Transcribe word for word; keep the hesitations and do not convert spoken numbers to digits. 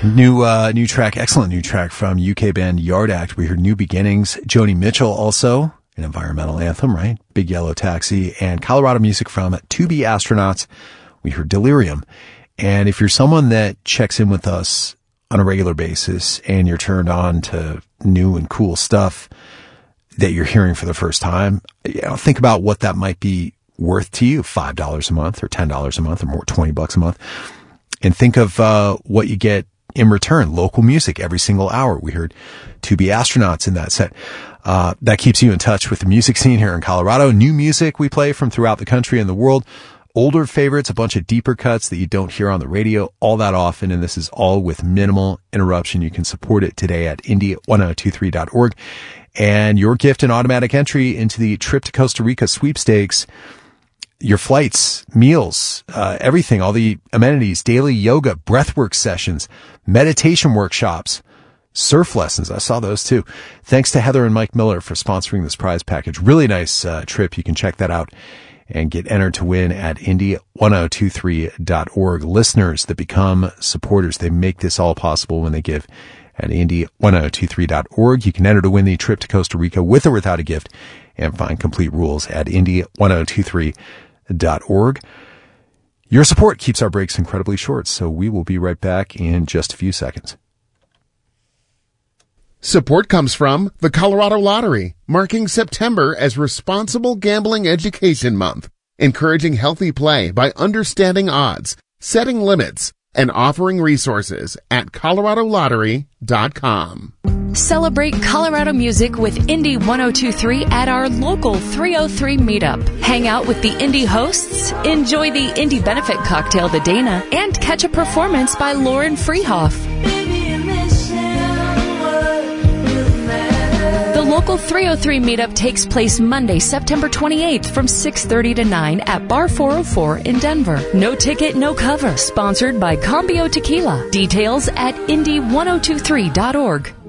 New uh, new track, excellent new track from U K band Yard Act. We heard New Beginnings. Joni Mitchell also, an environmental anthem, right? Big Yellow Taxi. And Colorado music from To Be Astronauts. We heard Delirium. And if you're someone that checks in with us on a regular basis and you're turned on to new and cool stuff that you're hearing for the first time, you know, think about what that might be worth to you, five dollars a month or ten dollars a month or more, twenty bucks a month. And think of uh, what you get in return. Local music every single hour. We heard To Be Astronauts in that set. Uh, that keeps you in touch with the music scene here in Colorado. New music we play from throughout the country and the world. Older favorites, a bunch of deeper cuts that you don't hear on the radio all that often. And this is all with minimal interruption. You can support it today at indie ten twenty-three dot org. And your gift and automatic entry into the Trip to Costa Rica sweepstakes, your flights, meals, uh, everything, all the amenities, daily yoga, breathwork sessions, meditation workshops, surf lessons. I saw those too. Thanks to Heather and Mike Miller for sponsoring this prize package. Really nice uh, trip. You can check that out and get entered to win at indie ten twenty-three dot org. Listeners that become supporters, they make this all possible when they give at indie ten twenty-three dot org. You can enter to win the trip to Costa Rica with or without a gift and find complete rules at indie ten twenty-three dot org. Your support keeps our breaks incredibly short, so we will be right back in just a few seconds. Support comes from the Colorado Lottery, marking September as Responsible Gambling Education Month, encouraging healthy play by understanding odds, setting limits, and offering resources at colorado lottery dot com. Celebrate Colorado music with Indie ten twenty-three at our local three oh three meetup. Hang out with the Indie hosts, enjoy the Indie benefit cocktail The Dana, and catch a performance by Lauren Freehoff. The local three oh three meetup takes place Monday, September twenty-eighth from six thirty to nine at Bar four oh four in Denver. No ticket, no cover. Sponsored by Cambio Tequila. Details at indie ten twenty-three dot org.